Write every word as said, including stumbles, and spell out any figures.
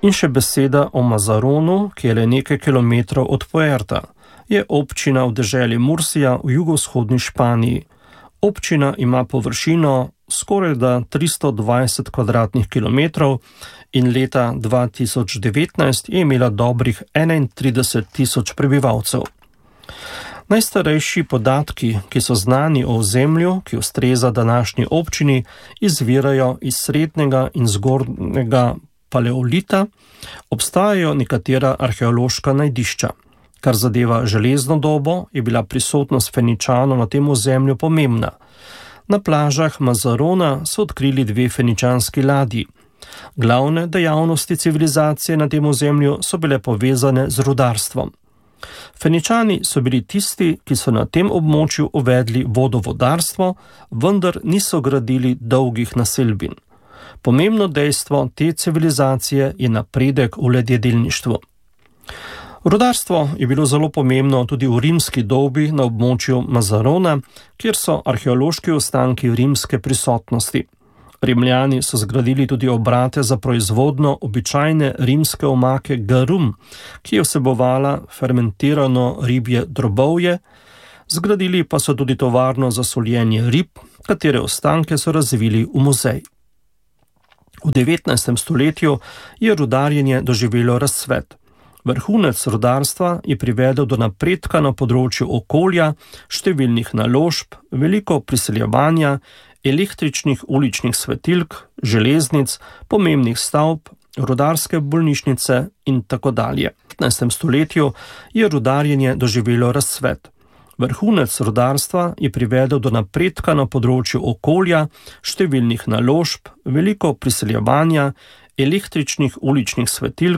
In še beseda o Mazaronu, ki je le nekaj kilometrov od Puerta. Je občina v deželi Mursija v jugovzhodni Španiji. Občina ima površino skoraj da tristo dvajset kvadratnih kilometrov in leta dva tisoč devetnajst je imela dobrih enaintrideset tisoč prebivalcev. Najstarejši podatki, ki so znani o ozemlju, ki ustreza današnji občini, izvirajo iz srednjega in zgornjega paleolita, obstajajo nekatera arheološka najdišča. Kar zadeva železno dobo, je bila prisotnost Feničanov na tem ozemlju pomembna. Na plažah Mazarona so odkrili dve feničanski ladji. Glavne dejavnosti civilizacije na tem ozemlju so bile povezane z rudarstvom. Feničani so bili tisti, ki so na tem območju uvedli vodovodarstvo, vendar niso gradili dolgih naselbin. Pomembno dejstvo te civilizacije je napredek v ledjedelništvu. Rudarstvo je bilo zelo pomembno tudi v rimski dobi na območju Mazarona, kjer so arheološki ostanki rimske prisotnosti. Rimljani so zgradili tudi obrate za proizvodno običajne rimske omake garum, ki je vsebovala fermentirano ribje drobovje, zgradili pa so tudi tovarno za soljenje rib, katere ostanke so razvili v muzej. V devetnajstem stoletju je rudarjenje doživelo razcvet. Vrhunec rudarstva je privedel do napredka na področju okolja, številnih naložb, veliko priseljevanja, električnih uličnih svetilk, železnic, pomembnih stavb, rudarske bolnišnice in tako dalje. V devetnajstem stoletju je rudarjenje doživelo razcvet. Vrhunec rudarstva je privedel do napredka na področju okolja, številnih naložb, veliko priseljevanja, električnih uličnih svetilk,